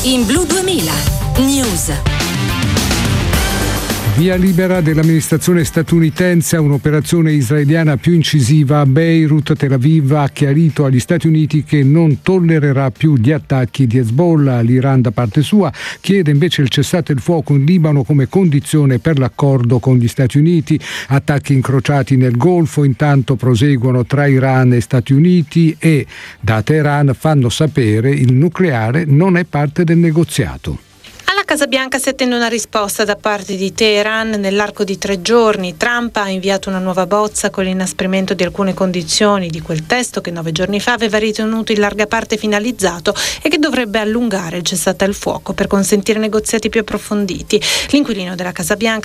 In Blu 2000 News. Via libera dell'amministrazione statunitense a un'operazione israeliana più incisiva a Beirut. Tel Aviv ha chiarito agli Stati Uniti che non tollererà più gli attacchi di Hezbollah. L'Iran, da parte sua, chiede invece il cessate il fuoco in Libano come condizione per l'accordo con gli Stati Uniti. Attacchi incrociati nel Golfo intanto proseguono tra Iran e Stati Uniti e da Teheran fanno sapere il nucleare non è parte del negoziato. Alla Casa Bianca si attende una risposta da parte di Teheran nell'arco di 3 giorni. Trump ha inviato una nuova bozza con l'inasprimento di alcune condizioni di quel testo che 9 giorni fa aveva ritenuto in larga parte finalizzato e che dovrebbe allungare il cessate il fuoco per consentire negoziati più approfonditi. L'inquilino della Casa Bianca